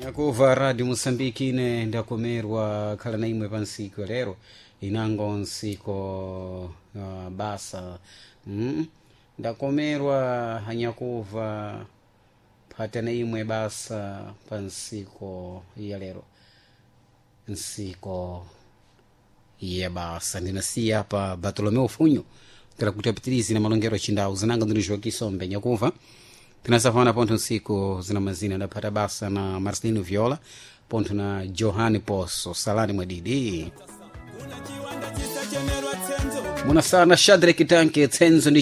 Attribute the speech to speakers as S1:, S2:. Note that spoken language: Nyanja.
S1: Yakuva Radio Mosambiki ine ndakomerwa khala na imwe pansiku lero inango nsiko basa ndakomerwa hanyakuva phata na imwe basa pansiko ya lero nsiko ya basa ndinasiya hapa Bartolomeu Funyo kala kutapitilizi na malongero chindau zinanga ndinijwa kisombe nyakuva tinasafana ponto nsiku zina mazina ndapata basa na Marcelino Viola ponto na Johanny Poso salani mwadidi muna sana Shadrack Tanke Tsenzo ndi